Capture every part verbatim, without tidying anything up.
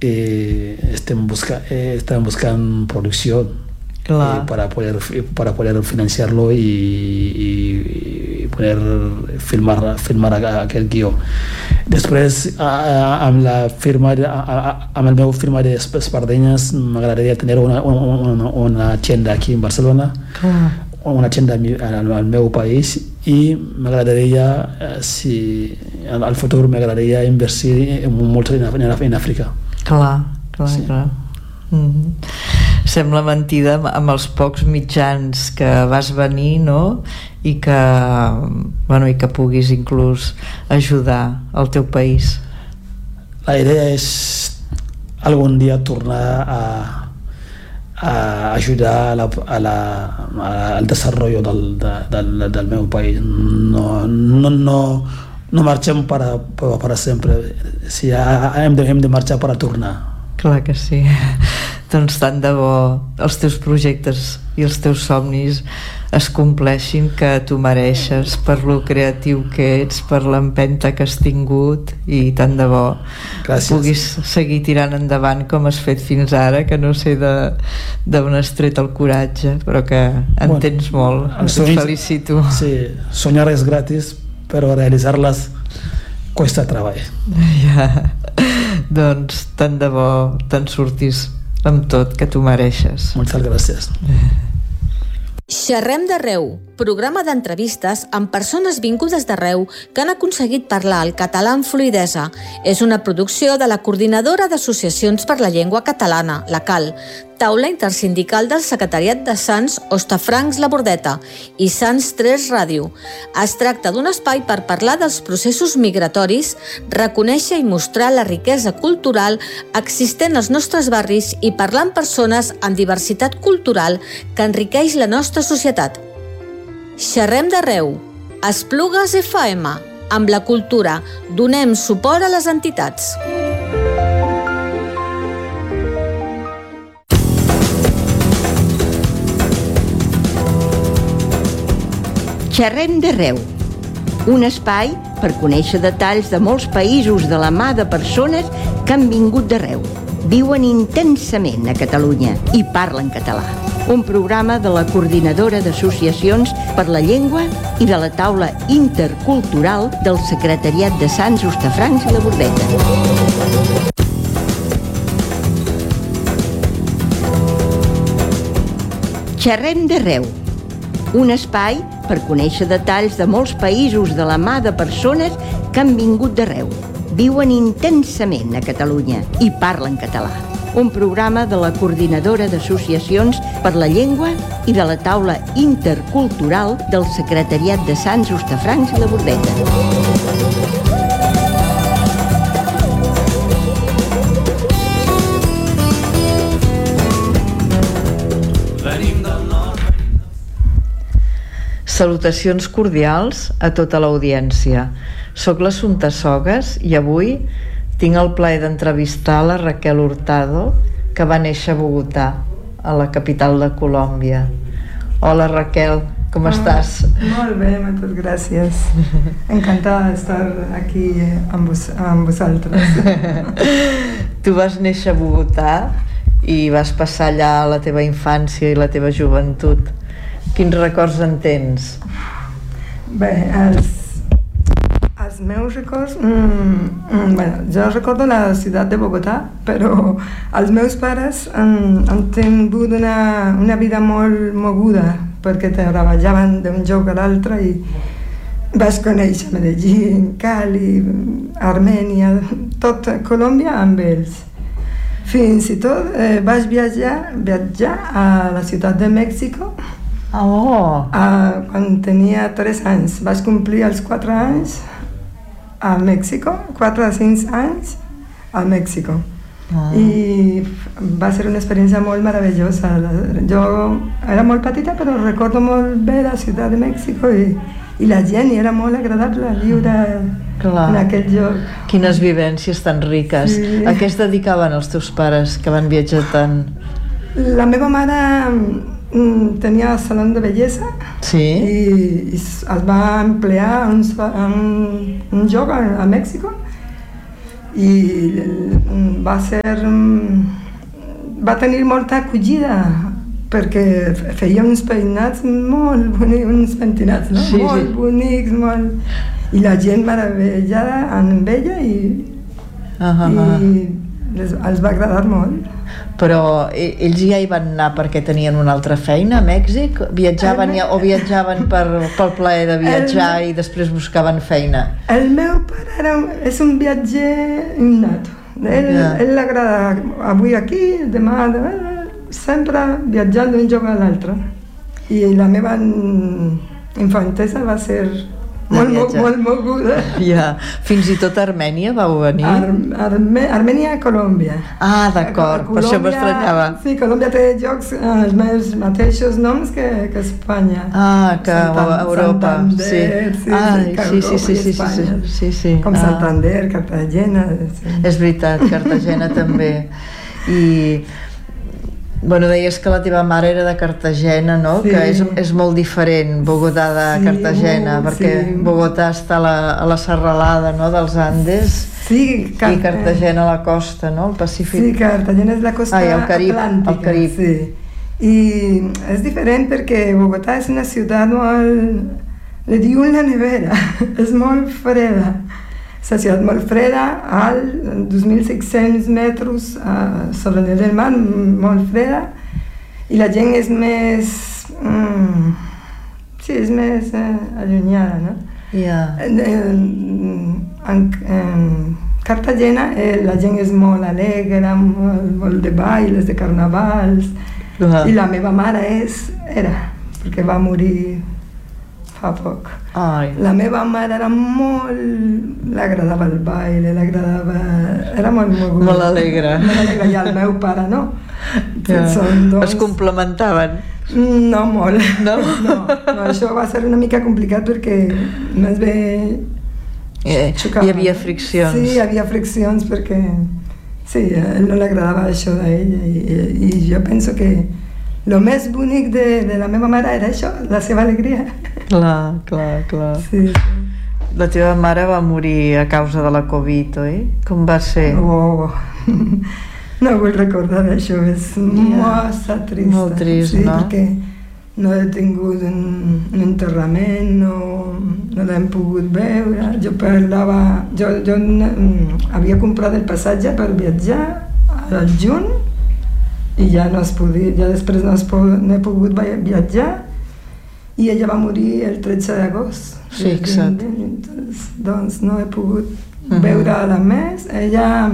eh, estem, busca, eh, estem buscant producció eh, para, poder, para poder financiar-lo i, i, i poder filmar, filmar aquest guió. Després, amb la firma, amb el meu firma d'Espardenyes, m'agradaria tenir una, una, una agenda aquí en Barcelona, una agenda al meu país, i m'agradaria, si al futur m'agradaria invertir molt en, en Àfrica. Clar, clar, sí. clar. Mm-hmm. Sembla mentida amb els pocs mitjans que vas venir, no? I que, bueno, i que puguis inclús ajudar al teu país. La idea és algun dia tornar a, a ajudar a la, a la, al desenvolupament del, del, del meu país. No, no, no, no marxem para, para sempre. Si hem de, hem de marxar per a tornar. Clar que sí. Doncs tant de bo els teus projectes i els teus somnis es compleixin, que tu mereixes per lo creatiu que ets, per l'empenta que has tingut, i tant de bo Gràcies. Puguis seguir tirant endavant com has fet fins ara, que no sé d'on has tret el coratge, però que en bueno, tens molt. Et felicito. Sí, soñar és gratis, però realitzar-les cuesta treball. Ja. Doncs tant de bo te'n surtis amb tot, que tu mereixes. Moltes gràcies. Xerrem d'arreu, programa d'entrevistes amb persones vingudes d'arreu que han aconseguit parlar el català amb fluïdesa. És una producció de la Coordinadora d'Associacions per la Llengua Catalana, la C A L, taula intersindical del Secretariat de Sants Hostafrancs La Bordeta i Sants tres Ràdio. Es tracta d'un espai per parlar dels processos migratoris, reconèixer i mostrar la riquesa cultural existent als nostres barris i parlar amb persones amb diversitat cultural que enriqueix la nostra societat. Xerrem d'arreu, Esplugues F M, amb la cultura, donem suport a les entitats. Xerrem d'arreu, un espai per conèixer detalls de molts països de la mà de persones que han vingut d'arreu, viuen intensament a Catalunya i parlen català. Un programa de la Coordinadora d'Associacions per la Llengua i de la taula intercultural del Secretariat de Sants Hostafrancs i La Bordeta. Xerrem d'arreu, un espai per conèixer detalls de molts països de la mà de persones que han vingut d'arreu, viuen intensament a Catalunya i parlen català. Un programa de la Coordinadora d'Associacions per la Llengua i de la taula intercultural del Secretariat de Sants Hostafrancs i La Bordeta. Salutacions cordials a tota l'audiència. Soc l'Assumpta Sogas i avui tinc el plaer d'entrevistar la Raquel Hurtado, que va néixer a Bogotà, a la capital de Colòmbia. Hola Raquel, com ah, estàs? Molt bé, moltes gràcies. Encantada d'estar aquí amb, vos, amb vosaltres. Tu vas néixer a Bogotà i vas passar allà la teva infància i la teva joventut. Quins records en tens? Bé, els, els meus records... Mm, mm, bueno, jo recordo la ciutat de Bogotà, però els meus pares han, han tingut una, una vida molt moguda, perquè treballaven d'un lloc a l'altre i vaig conèixer Medellín, Cali, Armènia, tot Colòmbia amb ells. Fins i tot eh, vaig viatjar, viatjar a la ciutat de Mèxic. Oh. Uh, quan tenia tres anys, vaig complir els quatre anys a Mèxic, quatre o cinc anys a Mèxic. Oh. I va ser una experiència molt meravellosa. Jo era molt petita, però recordo molt bé la ciutat de Mèxic i, i la gent, i era molt agradable viure Clar. En aquell lloc. Quines vivències tan riques. Sí. A què es dedicaven els teus pares que van viatjar tant? La meva mare tenia saló de bellesa, sí. i, i es va emplear en un, un lloc a, a Mèxic, i va ser va tenir molta acollida perquè feia uns peinats molt bonics, uns pentinats, no? Sí, molt sí. bonics, molt... i la gent meravellada amb ella i, uh -huh. i les, els va agradar molt. Però ells ja hi van anar perquè tenien una altra feina a Mèxic? Viatjaven el, o viatjaven per, pel plaer de viatjar el, i després buscaven feina? El meu pare era, és un viatger innat. Ell, yeah. ell l'agrada avui aquí, demà, demà, sempre viatjant d'un lloc a l'altre. I la meva infantesa va ser molt, molt, molt moguda. Ja. Fins i tot a Armènia vau venir? Ar Arme Armènia i Colòmbia. Ah, d'acord, per això m'estranyava. Sí, Colòmbia té llocs, els meus mateixos noms que, que Espanya. Ah, que Santander, Europa. Santander, sí. sí, Ai, sí, sí, sí, sí, sí, sí, sí. Com ah. Santander, Cartagena. Sí. És veritat, Cartagena també. I... Bueno, deies que la teva mare era de Cartagena, no? Sí. Que és, és molt diferent Bogotà de sí, Cartagena, uh, perquè sí. Bogotà està a la, a la serralada, no?, dels Andes, sí, Car i Cartagena a la costa, no?, el Pacífic. Sí, Cartagena és la costa Ai, el Carib, atlàntica. El Carib. Sí. I és diferent perquè Bogotà és una ciutat molt... li diuen la nevera, és molt freda. És una ciutat molt freda, alt, dos mil cinc-cents metres uh, sobre el nivell del mar, molt freda, i la gent és més... Mm, sí, és més eh, allunyada, no? Yeah. En, en, en, en Cartagena eh, la gent és molt alegre, molt, molt de bailes, de carnavals, uh-huh. i la meva mare és, era, perquè va morir fa poc. Ai. La meva mare era molt... l'agradava el baile, l'agradava... era molt, molt... Molt alegre. Molt alegre, i el meu pare no. Ja. Dos... Es complementaven? No molt. No? No, no, això va ser una mica complicat perquè més bé... Eh, hi havia friccions. Sí, hi havia friccions perquè... Sí, a ell no li agradava això d'ella i, i jo penso que el més bonic de, de la meva mare era això, la seva alegria. Clar, clar, clar. Sí, sí. La teva mare va morir a causa de la Covid, oi? Com va ser? Oh, no vull recordar això, és yeah. massa trist. Molt trist, sí, no? Perquè no he tingut un, un enterrament, no, no l'hem pogut veure. Jo parlava, jo, jo mm, havia comprat el passatge per viatjar al juny i ja no es podia, ja després no, es po, no he pogut viatjar i ella va morir el tretze d'agost. Fixa't. Doncs no he pogut uh-huh. veure-la més. Ella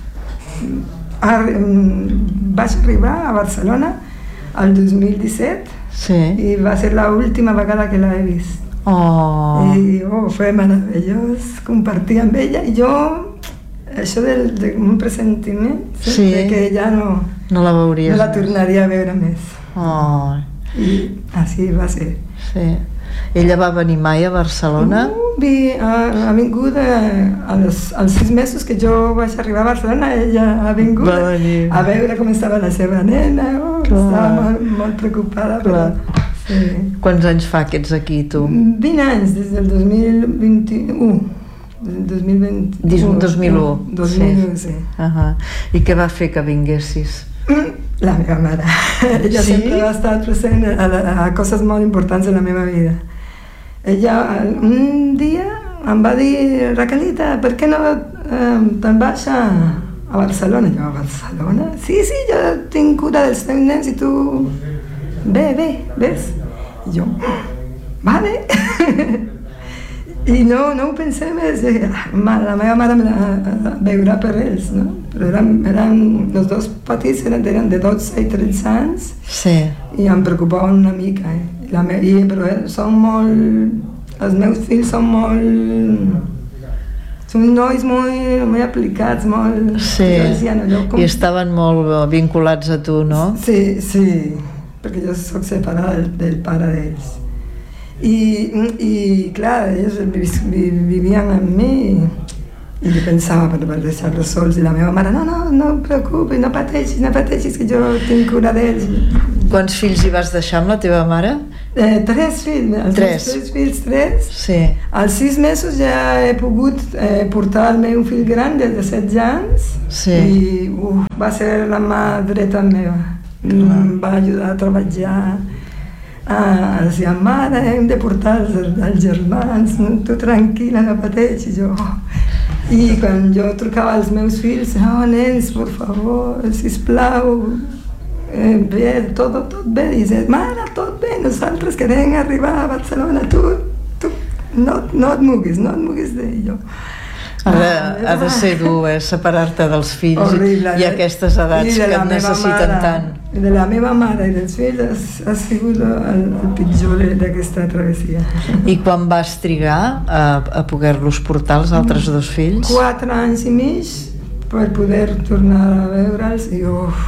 ar, vaig arribar a Barcelona el dos mil disset sí. i va ser l'última vegada que l'he vist. Oh. I oh, fue meravellós compartir amb ella i jo això del, de un pressentiment sí, sí. de que ja no, no la veuries no la tornaria a veure més. Oh. I així va ser. Sí. Ella va venir mai a Barcelona? Uh, vi, ha, ha vingut a, a les, als sis mesos que jo vaig arribar a Barcelona, ella ha vingut a veure com estava la seva nena, oh, estava molt, molt preocupada. Però, sí. Quants anys fa que ets aquí, tu? vint anys, des del dos mil vint-u. dos mil vint u. dos mil u. dos mil u, sí. sí. Uh -huh. I què va fer que vinguessis? La meva mare. Ella sí? sempre ha estat present a, a, a coses molt importants en la meva vida. Ella un dia em va dir, Raquelita, per què no eh, te'n vas a, a Barcelona? Jo, a Barcelona? Sí, sí, jo tinc cura dels teus nens i tu... Bé, bé, ves? I jo, vale. I no, no ho pensé més, la meva mare me la veurà per ells, no? Però eren, eren, els dos petits eren, eren de dotze i tretze anys sí. i em preocupaven una mica, eh? La me, i, però són molt, els meus fills són molt, són nois molt, molt aplicats, molt... Sí, decía, no, jo com... i estaven molt vinculats a tu, no? Sí, sí, perquè jo soc separada del, del pare d'ells. I, i clar, ells vivien amb mi i jo pensava per, per deixar-los sols i la meva mare, no, no, no et preocupis, no pateixis, no pateixis, que jo tinc cura d'ells. Quants fills hi vas deixar amb la teva mare? Eh, tres fills, els tres. tres fills, tres. Sí. Als sis mesos ja he pogut eh, portar el meu fill gran des de setze anys sí. i uf, va ser la mà dreta meva. Em va ajudar a treballar, a dir, mare, hem de portar els, els germans, tu tranquil·la, no pateixis, jo. I quan jo trucava als meus fills, oh, nens, por favor, sisplau, Eh, bé, tot, tot bé, dice, mare, tot bé, nosaltres querem arribar a Barcelona, tu, tu no, no et muguis, no et muguis d'ello. Ha de, ha de ser dur, eh, separar-te dels fills horrible, i aquestes edats que et necessiten mare, tant. De la meva mare i dels fills ha sigut el, el pitjor d'aquesta travessia. I quan vas trigar a, a poder-los portar els altres dos fills? Quatre anys i mig per poder tornar a veure'ls i uf,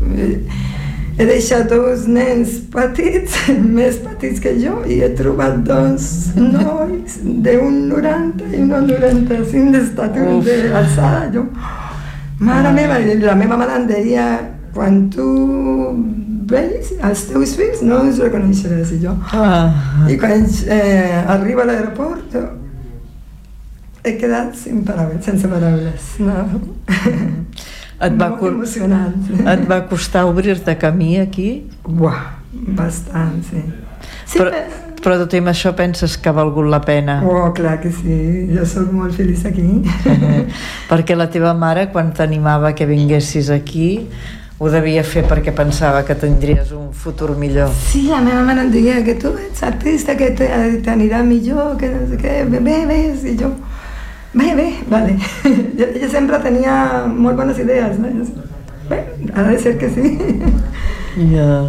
he deixat dos nens petits, més petits que jo, i he trobat dos nois d'un noranta i un noranta-cinc d'estatura d'alçada. Jo, mare meva, la meva mare em deia, quan tu veus els teus fills no els reconeixeràs, i jo. I quan eh, arriba a l'aeroport he quedat sense paraules, sense paraules. No. Et va, molt emocionant. Et va costar obrir-te camí aquí? Buah, bastant, sí. sí però, però tu amb això penses que ha valgut la pena? Oh, clar que sí, jo soc molt feliç aquí. Perquè la teva mare, quan t'animava que vinguessis aquí, ho devia fer perquè pensava que tindries un futur millor. Sí, la meva mare em deia que tu ets artista, que t'anirà millor, que no sé què, bé, bé, i jo... Bé, bé, vale. Ella sempre tenia molt bones idees, no? Bé, ha de ser que sí. Ja.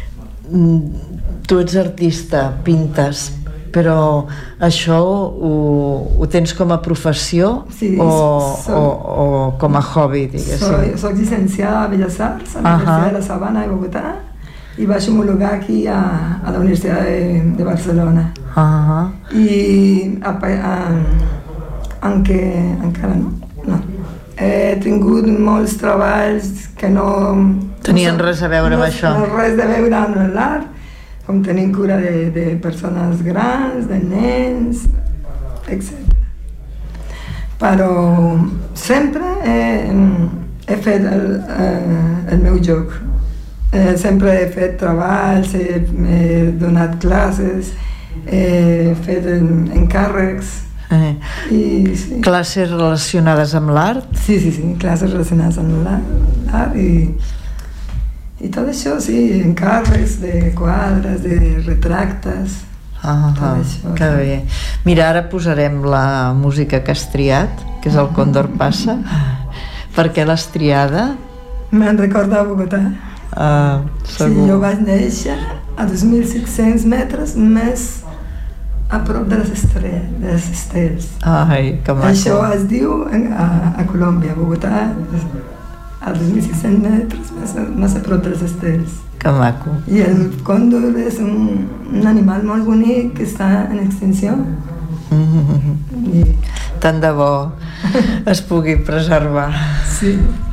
Tu ets artista, pintes, però això ho, ho tens com a professió sí, o, soc, o, o com a hobby, diguéssim? Soc, soc llicenciada a Belles Arts a la uh-huh. Universitat de la Sabana de Bogotà i vaig homologar aquí a, a la Universitat de, de Barcelona. Uh-huh. I a, a, Anque, encara no, no. He tingut molts treballs que no... Tenien no, res a veure no, amb això. No res a veure amb l'art, com tenint cura de, de persones grans, de nens, etcètera. Però sempre he, he fet el, el meu joc. Eh, sempre he fet treballs, he, he donat classes, he fet encàrrecs. Eh. I, sí. Classes relacionades amb l'art? Sí, sí, sí, classes relacionades amb l'art i, i tot això, sí, encàrrecs de quadres, de retractes, ah, tot ah, això. Que bé. Mira, ara posarem la música que has triat, que és el Còndor Passa. Per què l'has triada? Me'n recorda a Bogotà. Ah, segur. Sí, jo vaig néixer a dos mil cinc-cents metres més a prop de les estrelles, de les estels. Ai, que maco. Això es diu a, a Colòmbia, a Bogotà, a dos mil cinc-cents metres més, més a prop de les estels. Que maco. I el còndor és un, un animal molt bonic que està en extinció. Mm-hmm. I... Tant de bo es pugui preservar. Sí.